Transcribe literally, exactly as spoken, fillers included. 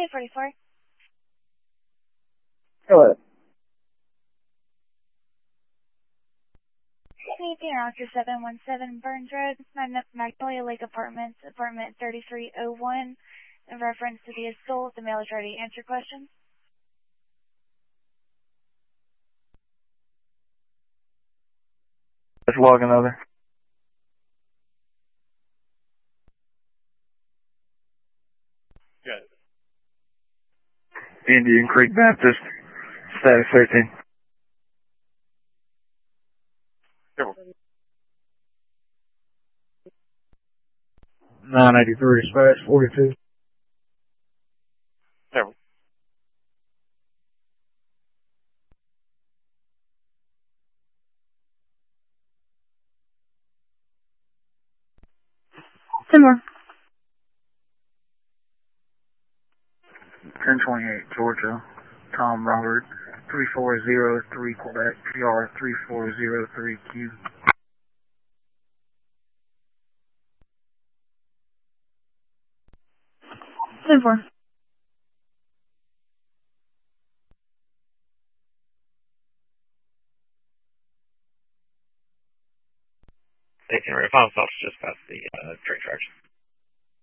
forty-four. Hello. Anything after seven one seven Burns Road, Mag- Magnolia Lake Apartments, apartment thirty-three oh one, in reference to the assault. The mail is ready to answer questions. Let's log another. Good. Indian Creek Baptist, status thirteen. nine eighty-three, space forty-two. Several. Ten more. ten twenty-eight, Georgia, Tom Robert, three four zero three Quebec, P R three four zero three Q. Ten four. Taking response, I'll just pass the uh, trade charge.